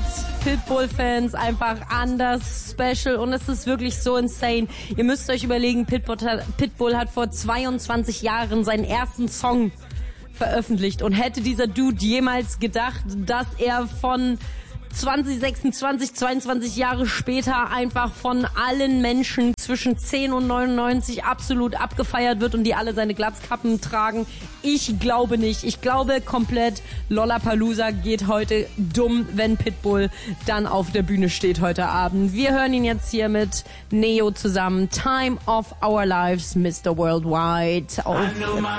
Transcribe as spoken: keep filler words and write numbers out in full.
Pitbull-Fans einfach anders special und es ist wirklich so insane. Ihr müsst euch überlegen, Pitbull, Pitbull hat vor zweiundzwanzig Jahren seinen ersten Song veröffentlicht und hätte dieser Dude jemals gedacht, dass er von zwanzig sechsundzwanzig, zweiundzwanzig Jahre später einfach von allen Menschen zwischen zehn und neunundneunzig absolut abgefeiert wird und die alle seine Glatzkappen tragen. Ich glaube nicht. Ich glaube komplett, Lollapalooza geht heute dumm, wenn Pitbull dann auf der Bühne steht heute Abend. Wir hören ihn jetzt hier mit Neo zusammen. Time of Our Lives, Mister Worldwide. Auf